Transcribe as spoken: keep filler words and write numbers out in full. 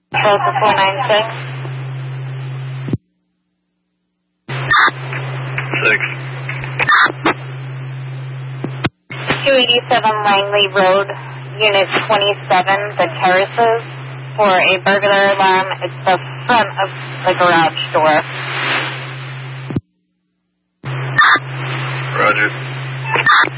Delta four nine six. Six. two eighty-seven Langley Road, Unit twenty-seven, The Terraces, for a burglar alarm. It's the front of the garage door. Roger.